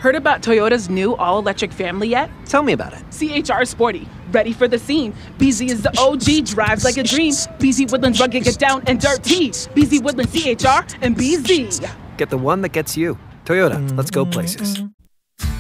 Heard about Toyota's new all-electric family yet? Tell me about it. CHR Sporty, ready for the scene. BZ is the OG, drives like a dream. BZ Woodlands rugged, get down and dirty. BZ Woodlands CHR and BZ. Get the one that gets you. Toyota, let's go places.